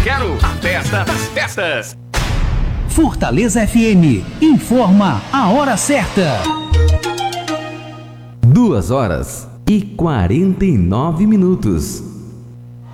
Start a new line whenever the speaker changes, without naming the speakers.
quero a festa das festas.
Fortaleza FM informa a hora certa.
2h49.